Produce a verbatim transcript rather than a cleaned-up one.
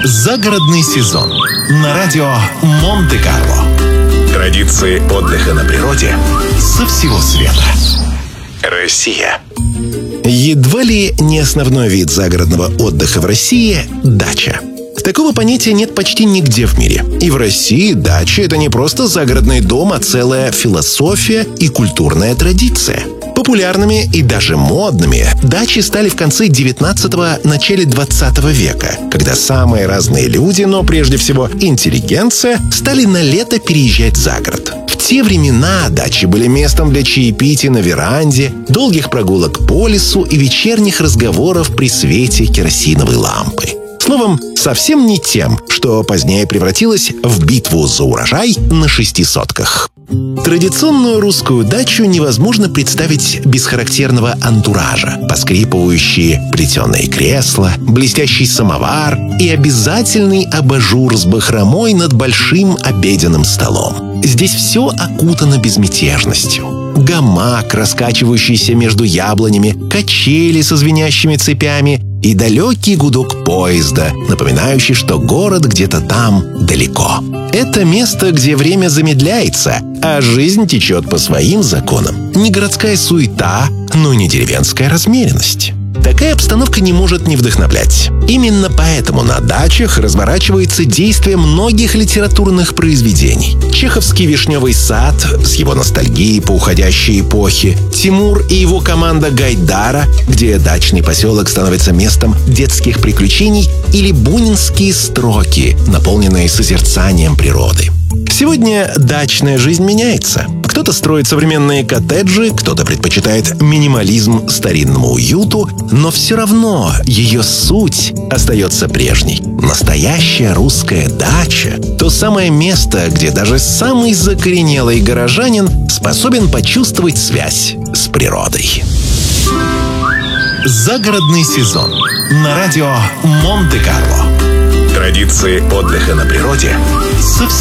Загородный сезон на радио Монте-Карло. Традиции отдыха на природе со всего света. Россия. Едва ли не основной вид загородного отдыха в России – дача. Такого понятия нет почти нигде в мире. И в России дача – это не просто загородный дом, а целая философия и культурная традиция. Популярными и даже модными дачи стали в конце девятнадцатого – начале двадцатого века, когда самые разные люди, но прежде всего интеллигенция, стали на лето переезжать за город. В те времена дачи были местом для чаепития на веранде, долгих прогулок по лесу и вечерних разговоров при свете керосиновой лампы. Словом, совсем не тем, что позднее превратилось в битву за урожай на шести сотках. Традиционную русскую дачу невозможно представить без характерного антуража. Поскрипывающие плетеные кресла, блестящий самовар и обязательный абажур с бахромой над большим обеденным столом. Здесь все окутано безмятежностью. Гамак, раскачивающийся между яблонями, качели со звенящими цепями и далекий гудок поезда, напоминающий, что город где-то там далеко. Это место, где время замедляется, а жизнь течет по своим законам. Не городская суета, но не деревенская размеренность. Такая обстановка не может не вдохновлять. Именно поэтому на дачах разворачивается действие многих литературных произведений. Чеховский «Вишневый сад» с его ностальгией по уходящей эпохе, Тимур и его команда Гайдара, где дачный поселок становится местом детских приключений, или бунинские строки, наполненные созерцанием природы. Сегодня дачная жизнь меняется. Кто-то строит современные коттеджи, кто-то предпочитает минимализм старинному уюту, но все равно ее суть остается прежней. Настоящая русская дача – то самое место, где даже самый закоренелый горожанин способен почувствовать связь с природой. Загородный сезон на радио Монте-Карло. Традиции отдыха на природе со